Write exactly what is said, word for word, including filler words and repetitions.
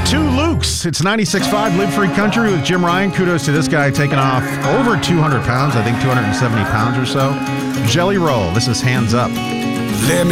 two Lukes. It's ninety-six point five Live Free Country with Jim Ryan. Kudos to this guy taking off over two hundred pounds, I think two hundred seventy pounds or so. Jelly Roll. This is Hands Up. Let me